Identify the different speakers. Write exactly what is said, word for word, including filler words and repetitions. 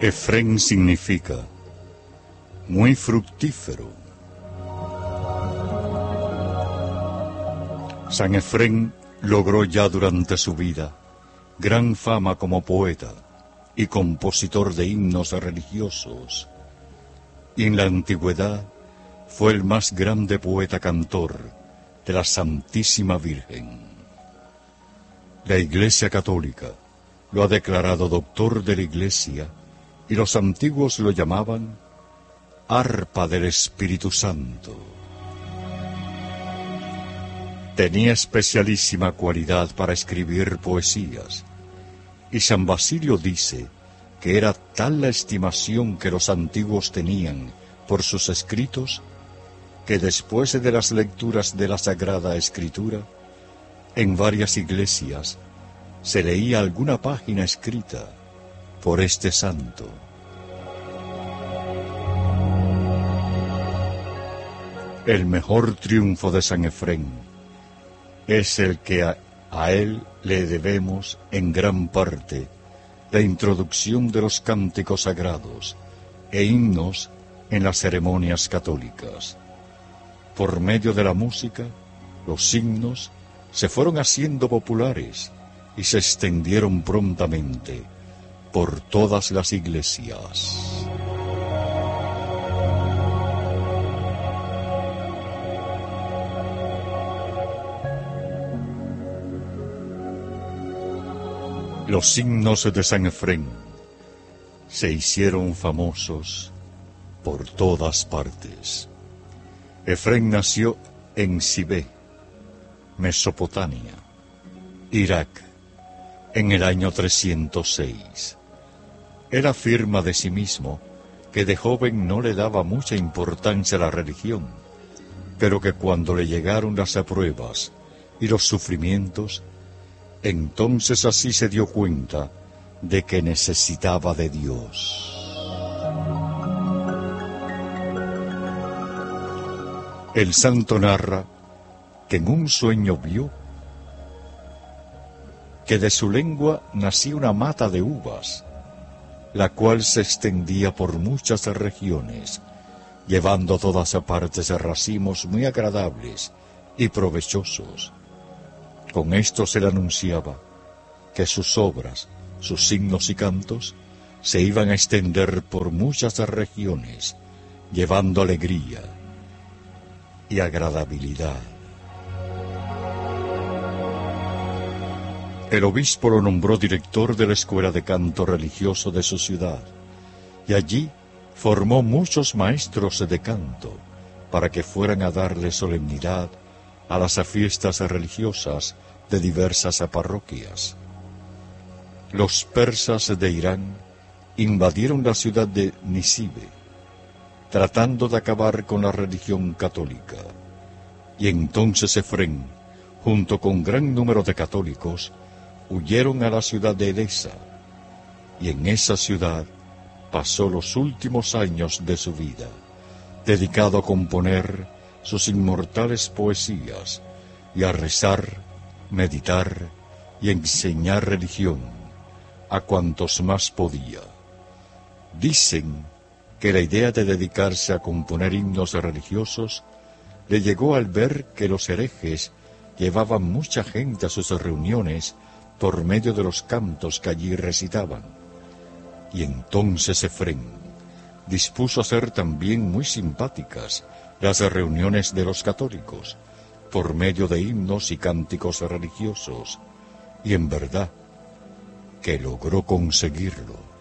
Speaker 1: Efrén significa muy fructífero. San Efrén logró ya durante su vida gran fama como poeta y compositor de himnos religiosos, y en la antigüedad fue el más grande poeta cantor de la Santísima Virgen. La Iglesia Católica lo ha declarado doctor de la Iglesia, y los antiguos lo llamaban arpa del Espíritu Santo. Tenía especialísima cualidad para escribir poesías, y San Basilio dice que era tal la estimación que los antiguos tenían por sus escritos, que después de las lecturas de la Sagrada Escritura, en varias iglesias se leía alguna página escrita por este santo. El mejor triunfo de San Efrén es el que a, a él le debemos en gran parte la introducción de los cánticos sagrados e himnos en las ceremonias católicas. Por medio de la música, los himnos se fueron haciendo populares y se extendieron prontamente por todas las iglesias. Los himnos de San Efrén se hicieron famosos por todas partes. Efrén nació en Sibé, Mesopotamia, Irak, en el año trescientos seis. Él afirma de sí mismo que de joven no le daba mucha importancia a la religión, pero que cuando le llegaron las pruebas y los sufrimientos, entonces así se dio cuenta de que necesitaba de Dios. El santo narra que en un sueño vio que de su lengua nacía una mata de uvas, la cual se extendía por muchas regiones, llevando a todas partes racimos muy agradables y provechosos. Con esto se le anunciaba que sus obras, sus signos y cantos se iban a extender por muchas regiones, llevando alegría y agradabilidad. El obispo lo nombró director de la escuela de canto religioso de su ciudad, y allí formó muchos maestros de canto para que fueran a darle solemnidad a las fiestas religiosas de diversas parroquias. Los persas de Irán invadieron la ciudad de Nisibe, tratando de acabar con la religión católica, y entonces Efrén, junto con gran número de católicos, huyeron a la ciudad de Edesa, y en esa ciudad pasó los últimos años de su vida, dedicado a componer sus inmortales poesías y a rezar, meditar y enseñar religión a cuantos más podía. Dicen que la idea de dedicarse a componer himnos religiosos le llegó al ver que los herejes llevaban mucha gente a sus reuniones por medio de los cantos que allí recitaban, y entonces Efrén dispuso hacer también muy simpáticas las reuniones de los católicos por medio de himnos y cánticos religiosos, y en verdad que logró conseguirlo.